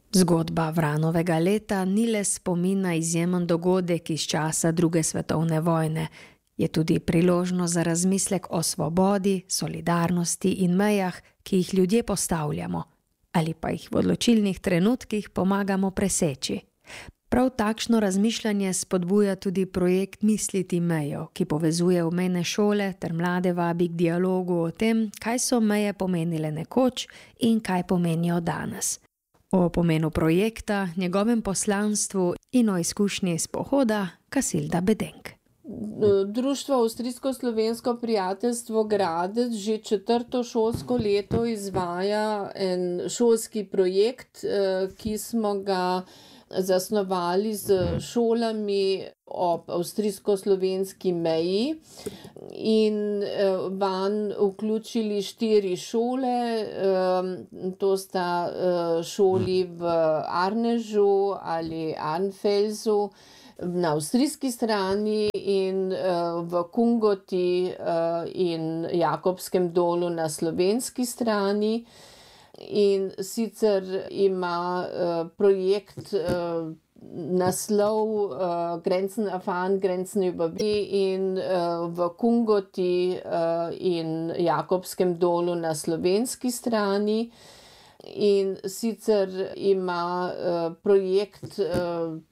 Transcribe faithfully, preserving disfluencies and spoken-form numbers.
Zgodba Vranovega leta ni le spomin na izjemen dogodek iz časa druge svetovne vojne, je tudi priložnost za razmislek o svobodi, solidarnosti in mejah, ki jih ljudje postavljamo, ali pa jih v odločilnih trenutkih pomagamo preseči. Prav takšno razmišljanje spodbuja tudi projekt Misliti mejo, ki povezuje obmejne šole ter mlade vabi k dialogu o tem, kaj so meje pomenile nekoč in kaj pomenijo danes. O pomenu projekta, njegovem poslanstvu in o izkušnji iz pohoda Kasilda Bedenk. Društvo Avstrijsko-slovensko prijateljstvo Gradec že četrto šolsko leto izvaja en šolski projekt, ki smo ga zasnovali z šolami ob avstrijsko-slovenski meji in vanj vključili štiri šole, to sta šoli v Arnežu ali Arnfelsu na avstrijski strani in v Kungoti in Jakobskem dolu na slovenski strani. In sicer ima projekt naslov Grenzen erfahren, Grenzen überwinden in v Kungoti in Jakobskem dolu na slovenski strani. In sicer ima projekt